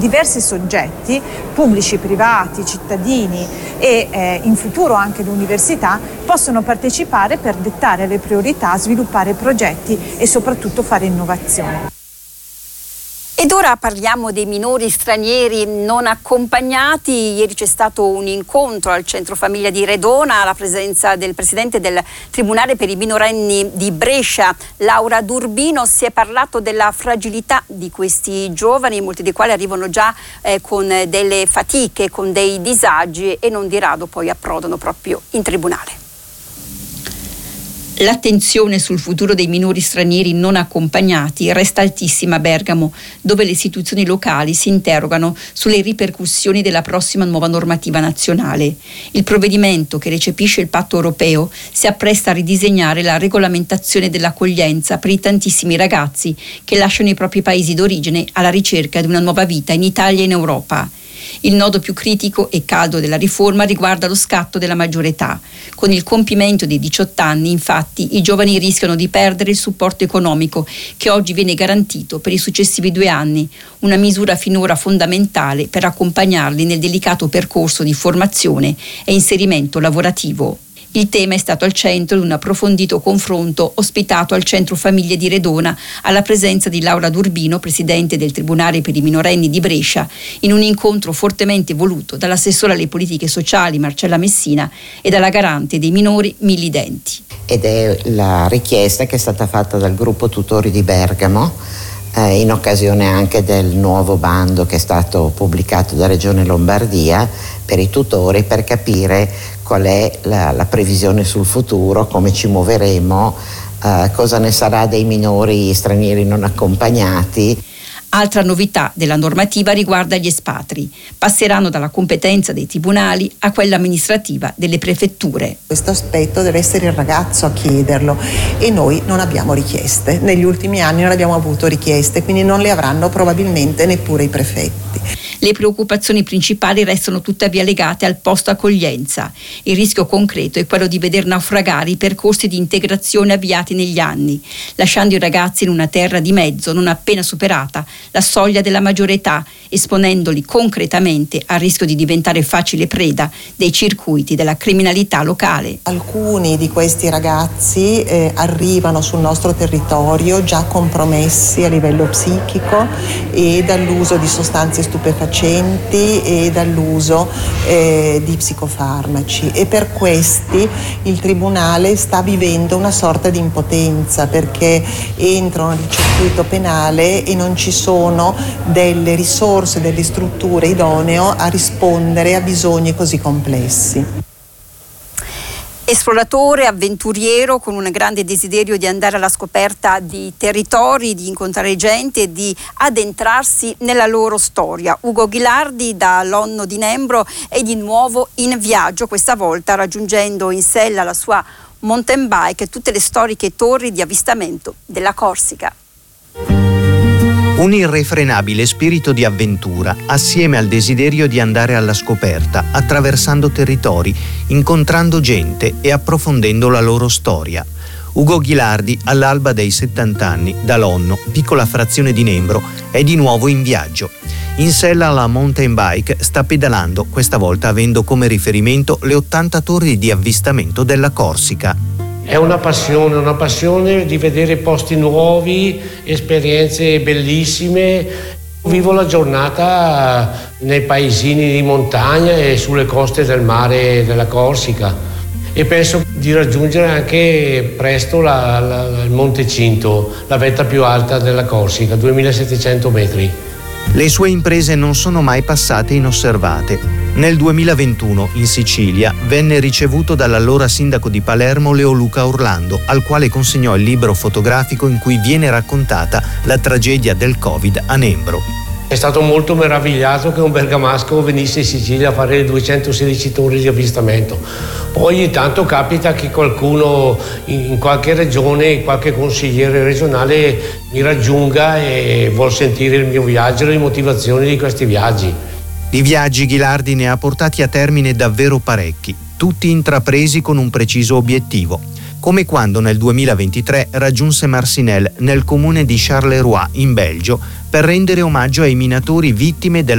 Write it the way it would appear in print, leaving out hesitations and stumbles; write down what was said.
Diversi soggetti, pubblici, privati, cittadini e in futuro anche le università, possono partecipare per dettare le priorità, sviluppare progetti e soprattutto fare innovazione. Ed ora parliamo dei minori stranieri non accompagnati. Ieri c'è stato un incontro al Centro Famiglia di Redona alla presenza del Presidente del Tribunale per i minorenni di Brescia, Laura Durbino. Si è parlato della fragilità di questi giovani, molti dei quali arrivano già con delle fatiche, con dei disagi e non di rado poi approdano proprio in tribunale. L'attenzione sul futuro dei minori stranieri non accompagnati resta altissima a Bergamo, dove le istituzioni locali si interrogano sulle ripercussioni della prossima nuova normativa nazionale. Il provvedimento, che recepisce il patto europeo, si appresta a ridisegnare la regolamentazione dell'accoglienza per i tantissimi ragazzi che lasciano i propri paesi d'origine alla ricerca di una nuova vita in Italia e in Europa. Il nodo più critico e caldo della riforma riguarda lo scatto della maggiore età. Con il compimento dei 18 anni, infatti, i giovani rischiano di perdere il supporto economico che oggi viene garantito per i successivi 2 anni, una misura finora fondamentale per accompagnarli nel delicato percorso di formazione e inserimento lavorativo. Il tema è stato al centro di un approfondito confronto ospitato al Centro Famiglie di Redona, alla presenza di Laura Durbino, Presidente del Tribunale per i minorenni di Brescia, in un incontro fortemente voluto dall'assessora alle politiche sociali Marcella Messina e dalla garante dei minori Milly Denti. Ed è la richiesta che è stata fatta dal gruppo tutori di Bergamo in occasione anche del nuovo bando che è stato pubblicato da Regione Lombardia per i tutori, per capire qual è la previsione sul futuro, come ci muoveremo, cosa ne sarà dei minori stranieri non accompagnati. Altra novità della normativa riguarda gli espatri. Passeranno dalla competenza dei tribunali a quella amministrativa delle prefetture. Questo aspetto deve essere il ragazzo a chiederlo e noi non abbiamo richieste. Negli ultimi anni non abbiamo avuto richieste, quindi non le avranno probabilmente neppure i prefetti. Le preoccupazioni principali restano tuttavia legate al post accoglienza. Il rischio concreto è quello di veder naufragare i percorsi di integrazione avviati negli anni, lasciando i ragazzi in una terra di mezzo non appena superata la soglia della maggiore età, esponendoli concretamente al rischio di diventare facile preda dei circuiti della criminalità locale. Alcuni di questi ragazzi arrivano sul nostro territorio già compromessi a livello psichico e dall'uso di sostanze stupefacenti e dall'uso di psicofarmaci, e per questi il Tribunale sta vivendo una sorta di impotenza, perché entrano nel circuito penale e non ci sono delle risorse, delle strutture idonee a rispondere a bisogni così complessi. Esploratore, avventuriero, con un grande desiderio di andare alla scoperta di territori, di incontrare gente e di addentrarsi nella loro storia. Ugo Ghilardi da Lonno di Nembro è di nuovo in viaggio, questa volta raggiungendo in sella la sua mountain bike e tutte le storiche torri di avvistamento della Corsica. Un irrefrenabile spirito di avventura, assieme al desiderio di andare alla scoperta, attraversando territori, incontrando gente e approfondendo la loro storia. Ugo Ghilardi, all'alba dei 70 anni, da Lonno, piccola frazione di Nembro, è di nuovo in viaggio. In sella alla mountain bike sta pedalando, questa volta avendo come riferimento le 80 torri di avvistamento della Corsica. È una passione di vedere posti nuovi, esperienze bellissime. Vivo la giornata nei paesini di montagna e sulle coste del mare della Corsica e penso di raggiungere anche presto il Monte Cinto, la vetta più alta della Corsica, 2700 metri. Le sue imprese non sono mai passate inosservate. Nel 2021, in Sicilia, venne ricevuto dall'allora sindaco di Palermo Leo Luca Orlando, al quale consegnò il libro fotografico in cui viene raccontata la tragedia del Covid a Nembro. È stato molto meravigliato che un bergamasco venisse in Sicilia a fare le 216 torri di avvistamento. Poi ogni tanto capita che qualcuno in qualche regione, qualche consigliere regionale mi raggiunga e vuol sentire il mio viaggio e le motivazioni di questi viaggi. Di viaggi Ghilardi ne ha portati a termine davvero parecchi, tutti intrapresi con un preciso obiettivo, come quando nel 2023 raggiunse Marcinelle nel comune di Charleroi in Belgio per rendere omaggio ai minatori vittime della